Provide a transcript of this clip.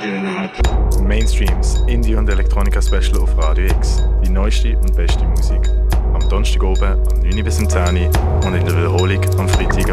Mainstreams, Indie und Elektronika Special auf Radio X. Die neueste und beste Musik. Am Donnerstag oben, am 9 bis 10 und in der Wiederholung am Freitag